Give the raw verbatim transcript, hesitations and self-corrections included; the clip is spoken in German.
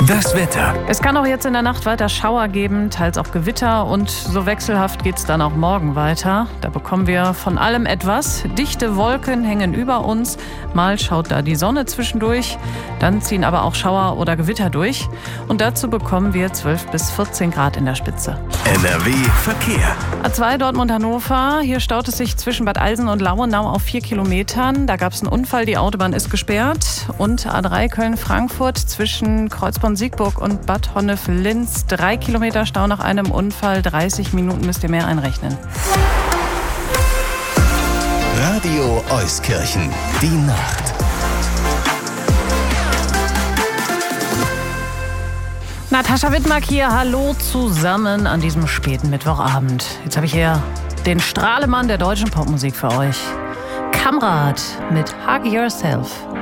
Das Wetter. Es kann auch jetzt in der Nacht weiter Schauer geben, teils auch Gewitter, und so wechselhaft geht es dann auch morgen weiter. Da bekommen wir von allem etwas. Dichte Wolken hängen über uns, mal schaut da die Sonne zwischendurch, dann ziehen aber auch Schauer oder Gewitter durch. Und dazu bekommen wir zwölf bis vierzehn Grad in der Spitze. N R W Verkehr. A zwei Dortmund-Hannover, hier staut es sich zwischen Bad Eilsen und Lauenau auf vier Kilometern. Da gab es einen Unfall, die Autobahn ist gesperrt. Und A drei Köln-Frankfurt zwischen Kreuzborn-Siegburg und Bad Honnef-Linz. Drei Kilometer Stau nach einem Unfall, dreißig Minuten müsst ihr mehr einrechnen. Radio Euskirchen, die Nacht. Natascha Wittmark hier, hallo zusammen an diesem späten Mittwochabend. Jetzt habe ich hier den Strahlemann der deutschen Popmusik für euch. Kamrat mit Hug Yourself.